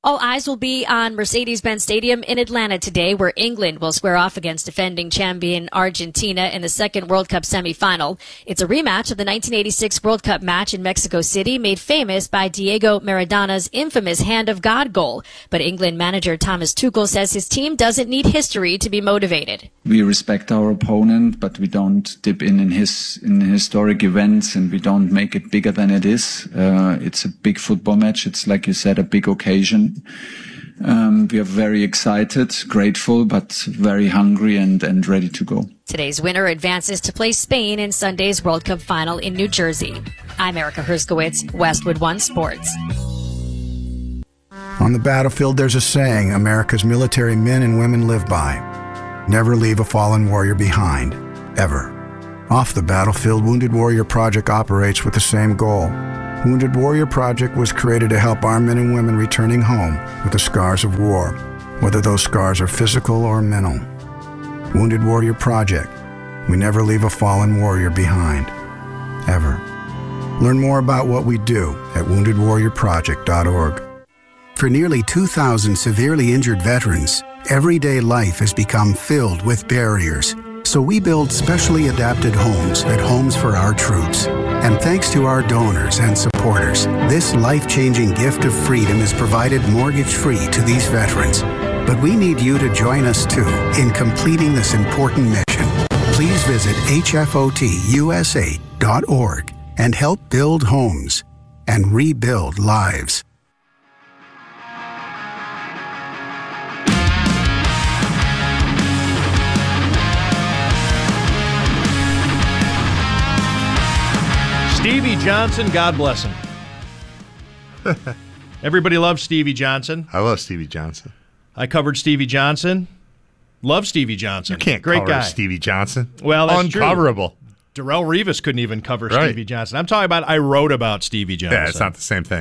All eyes will be on Mercedes-Benz Stadium in Atlanta today, where England will square off against defending champion Argentina in the second World Cup semifinal. It's a rematch of the 1986 World Cup match in Mexico City, made famous by Diego Maradona's infamous Hand of God goal. But England manager Thomas Tuchel says his team doesn't need history to be motivated. We respect our opponent, but we don't dip in historic events, and we don't make it bigger than it is. It's a big football match. It's, like you said, a big occasion. We are very excited, grateful, but very hungry and ready to go. Today's winner advances to play Spain in Sunday's World Cup final in New Jersey. I'm Erica Herskowitz, Westwood One Sports. On the battlefield, there's a saying America's military men and women live by. Never leave a fallen warrior behind, ever. Off the battlefield, Wounded Warrior Project operates with the same goal. Wounded Warrior Project was created to help our men and women returning home with the scars of war, whether those scars are physical or mental. Wounded Warrior Project. We never leave a fallen warrior behind, ever. Learn more about what we do at woundedwarriorproject.org. For nearly 2,000 severely injured veterans, everyday life has become filled with barriers. So we build specially adapted homes at Homes for Our Troops. And thanks to our donors and supporters, this life-changing gift of freedom is provided mortgage-free to these veterans. But we need you to join us, too, in completing this important mission. Please visit hfotusa.org and help build homes and rebuild lives. Stevie Johnson, God bless him. Everybody loves Stevie Johnson. I love Stevie Johnson. I covered Stevie Johnson. Love Stevie Johnson. You can't Great cover guy. Stevie Johnson. Well, that's uncoverable. True. Darrelle Revis couldn't even cover Stevie Johnson. I'm talking about I wrote about Stevie Johnson. Yeah, it's not the same thing.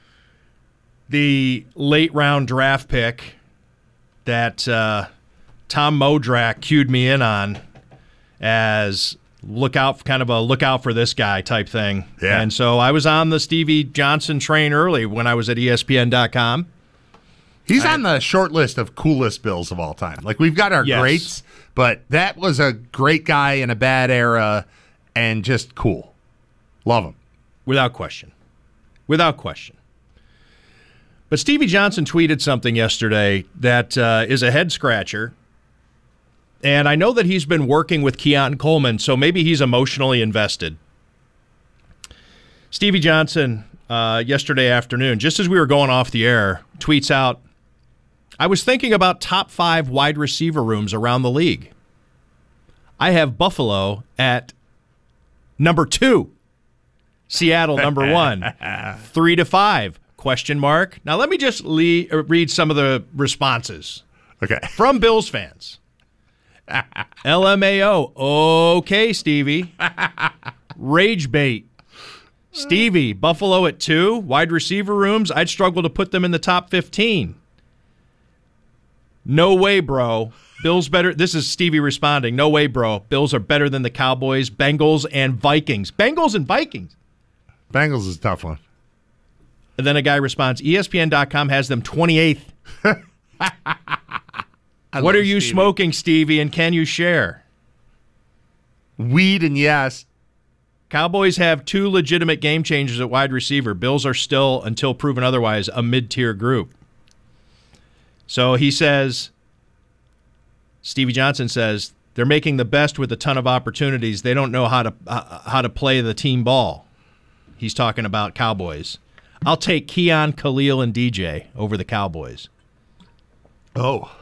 The late round draft pick that Tom Modrak cued me in on as look out for this guy type thing. Yeah. And so I was on the Stevie Johnson train early when I was at ESPN.com. He's on the short list of coolest Bills of all time. Like, we've got our greats, but that was a great guy in a bad era and just cool. Love him. Without question. Without question. But Stevie Johnson tweeted something yesterday that is a head-scratcher. And I know that he's been working with Keon Coleman, so maybe he's emotionally invested. Stevie Johnson, yesterday afternoon, just as we were going off the air, tweets out, I was thinking about top 5 wide receiver rooms around the league. I have Buffalo at number 2. Seattle, number 1. 3 to 5, question mark. Now, let me just read some of the responses from Bills fans. LMAO, okay, Stevie. Rage bait. Stevie, Buffalo at 2. Wide receiver rooms, I'd struggle to put them in the top 15. No way, bro. Bills better. This is Stevie responding. No way, bro. Bills are better than the Cowboys, Bengals, and Vikings. Bengals and Vikings. Bengals is a tough one. And then a guy responds, ESPN.com has them 28th. What are you smoking, Stevie, and can you share? Weed and yes. Cowboys have 2 legitimate game changers at wide receiver. Bills are still, until proven otherwise, a mid-tier group. So he says, Stevie Johnson says, they're making the best with a ton of opportunities. They don't know how to play the team ball. He's talking about Cowboys. I'll take Keon, Khalil, and DJ over the Cowboys. Oh.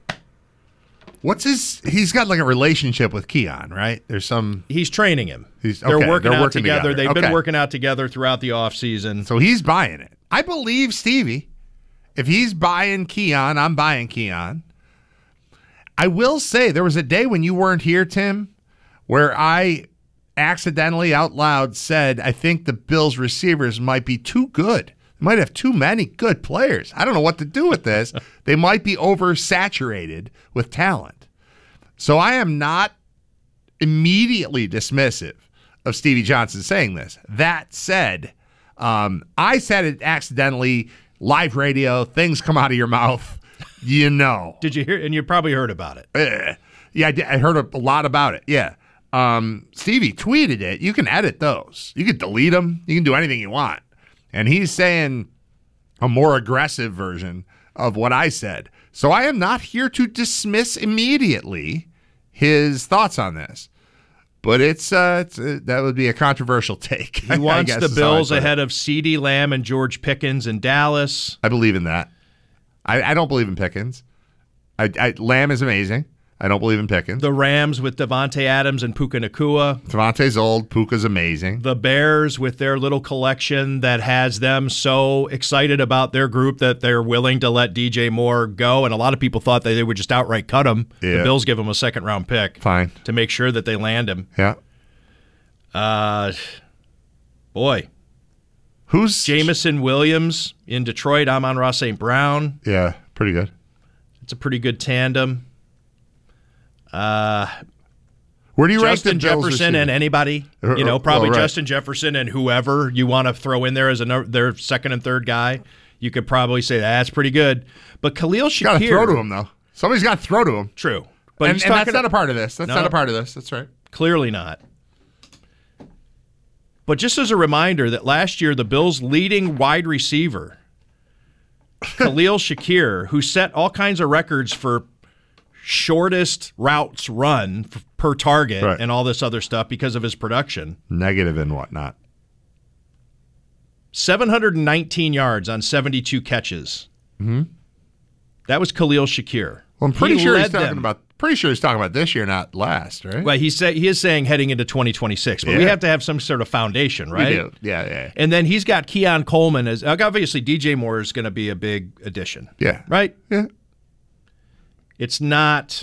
He's got like a relationship with Keon, right? He's training him. They're working out together. They've been working out together throughout the offseason. So he's buying it. I believe Stevie. If he's buying Keon, I'm buying Keon. I will say there was a day when you weren't here, Tim, where I accidentally out loud said, I think the Bills receivers might be too good. They might have too many good players. I don't know what to do with this. They might be oversaturated with talent. So I am not immediately dismissive of Stevie Johnson saying this. That said, I said it accidentally live radio, things come out of your mouth. You know. Did you hear? And you probably heard about it. Yeah, I heard a lot about it. Yeah. Stevie tweeted it. You can edit those. You can delete them. You can do anything you want. And he's saying a more aggressive version of what I said. So I am not here to dismiss immediately his thoughts on this. But that would be a controversial take. He wants the Bills ahead of CeeDee Lamb and George Pickens in Dallas. I believe in that. I don't believe in Pickens. Lamb is amazing. I don't believe in Pickens. The Rams with Devontae Adams and Puka Nacua. Devontae's old. Puka's amazing. The Bears with their little collection that has them so excited about their group that they're willing to let DJ Moore go. And a lot of people thought that they would just outright cut him. Yeah. The Bills give him a second-round pick. Fine. To make sure that they land him. Yeah. Boy. Who's Jamison Williams in Detroit, Amon-Ra St. Brown. Yeah, pretty good. It's a pretty good tandem. Where do you rank the Justin Bills Jefferson and anybody? Probably right. Justin Jefferson and whoever you want to throw in there as their second and third guy. You could probably say that's pretty good. But Khalil Shakir. Got to throw to him, though. Somebody's got to throw to him. True. But and that's not a part of this. That's not a part of this. That's right. Clearly not. But just as a reminder that last year the Bills' leading wide receiver, Khalil Shakir, who set all kinds of records for shortest routes run per target and all this other stuff because of his production. Negative and whatnot. 719 yards on 72 catches. Mm-hmm. That was Khalil Shakir. Well, I'm pretty sure he's talking about this year, not last, right? Well, he is saying heading into 2026, but we have to have some sort of foundation, right? We do. Yeah. And then he's got Keon Coleman as obviously DJ Moore is going to be a big addition. Yeah. Right? Yeah. It's not,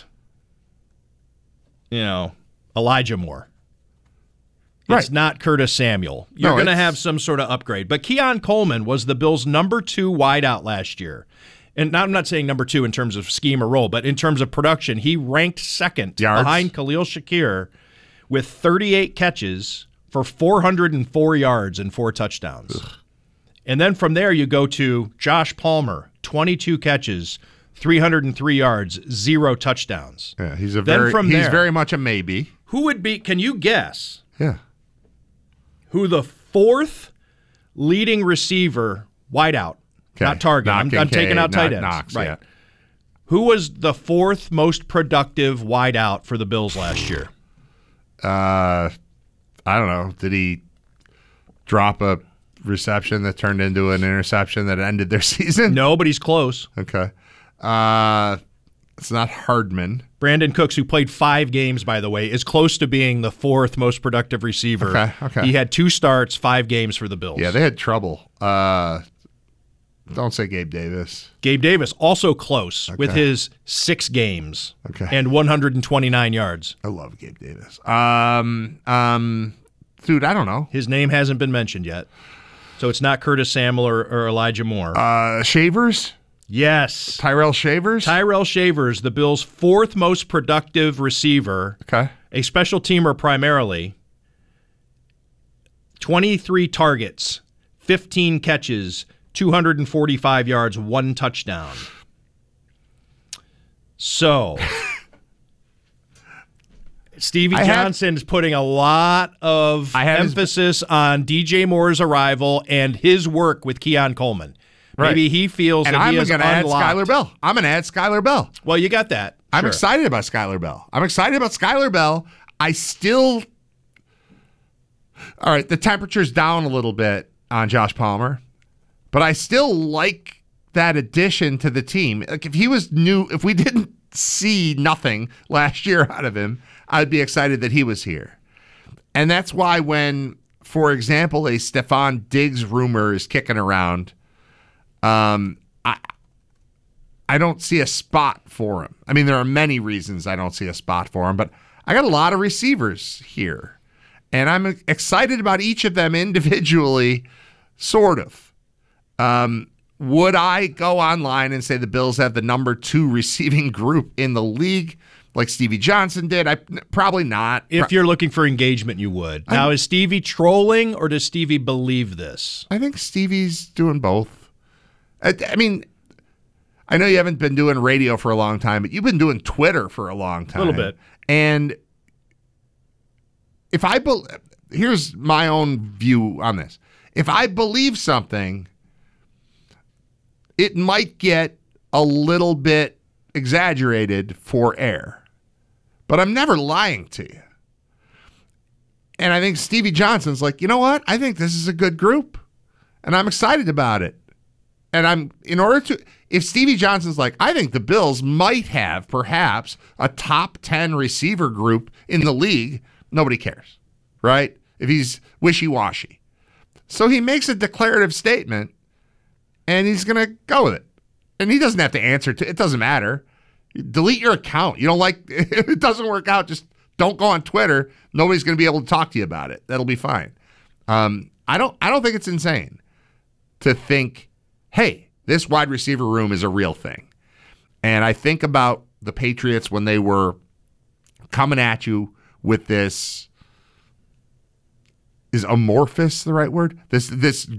Elijah Moore. It's not Curtis Samuel. You're going to have some sort of upgrade. But Keon Coleman was the Bills' number 2 wideout last year. And I'm not saying number 2 in terms of scheme or role, but in terms of production, he ranked second behind Khalil Shakir with 38 catches for 404 yards and 4 touchdowns. Ugh. And then from there you go to Josh Palmer, 22 catches, 303 yards, 0 touchdowns. Yeah, he's very much a maybe. Who would be, can you guess? Yeah. Who the 4th leading receiver, wideout, not target. I'm taking out tight ends. Knox, right. Yeah. Who was the 4th most productive wideout for the Bills last year? I don't know. Did he drop a reception that turned into an interception that ended their season? No, but he's close. Okay. It's not Hardman. Brandon Cooks, who played 5 games, by the way, is close to being the 4th most productive receiver. Okay. He had 2 starts, 5 games for the Bills. Yeah, they had trouble. Don't say Gabe Davis. Gabe Davis, also close with his 6 games and 129 yards. I love Gabe Davis. Dude, I don't know. His name hasn't been mentioned yet. So it's not Curtis Samuel or Elijah Moore. Shavers? Yes. Tyrell Shavers? Tyrell Shavers, the Bills' 4th most productive receiver. Okay. A special teamer primarily. 23 targets, 15 catches, 245 yards, 1 touchdown. So, Stevie Johnson's putting a lot of emphasis on DJ Moore's arrival and his work with Keon Coleman. Right. Maybe he feels that he has unlocked. I'm going to add Skylar Bell. Well, you got that. I'm excited about Skylar Bell. I still... All right, the temperature's down a little bit on Josh Palmer, but I still like that addition to the team. Like if he was new, if we didn't see nothing last year out of him, I'd be excited that he was here. And that's why when, for example, a Stephon Diggs rumor is kicking around, I don't see a spot for him. I mean, there are many reasons I don't see a spot for him, but I got a lot of receivers here, and I'm excited about each of them individually, sort of. Would I go online and say the Bills have the number 2 receiving group in the league like Stevie Johnson did? Probably not. If you're looking for engagement, you would. Now, is Stevie trolling or does Stevie believe this? I think Stevie's doing both. I mean, I know you haven't been doing radio for a long time, but you've been doing Twitter for a long time. A little bit. And here's my own view on this. If I believe something, it might get a little bit exaggerated for air. But I'm never lying to you. And I think Stevie Johnson's like, you know what? I think this is a good group. And I'm excited about it. And if Stevie Johnson's like, I think the Bills might have perhaps a top 10 receiver group in the league, nobody cares, right? If he's wishy-washy. So he makes a declarative statement, and he's going to go with it. And he doesn't have to answer to it. Doesn't matter. Delete your account. You don't like, if it doesn't work out, just don't go on Twitter. Nobody's going to be able to talk to you about it. That'll be fine. I don't think it's insane to think, hey, this wide receiver room is a real thing. And I think about the Patriots when they were coming at you with this, is amorphous the right word? This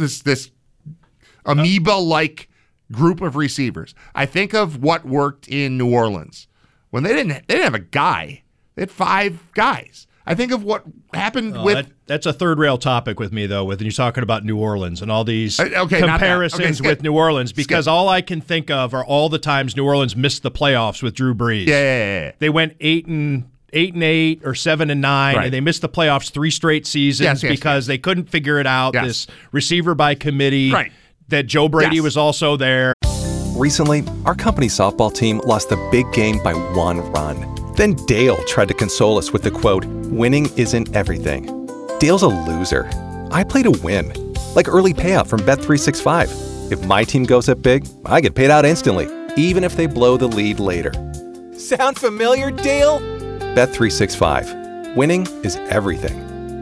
amoeba-like group of receivers. I think of what worked in New Orleans when they didn't have a guy. They had 5 guys. I think of what happened with... That's a third-rail topic with me, though, when you're talking about New Orleans and all these comparisons with New Orleans, because all I can think of are all the times New Orleans missed the playoffs with Drew Brees. Yeah. They went 8-8 or 7-9, right. And they missed the playoffs 3 straight seasons because they couldn't figure it out. Yes. This receiver by committee, right. That Joe Brady was also there. Recently, our company softball team lost the big game by 1 run. Then Dale tried to console us with the quote, "Winning isn't everything." Dale's a loser. I play to win, like early payout from Bet365. If my team goes up big, I get paid out instantly, even if they blow the lead later. Sound familiar, Dale? Bet365. Winning is everything.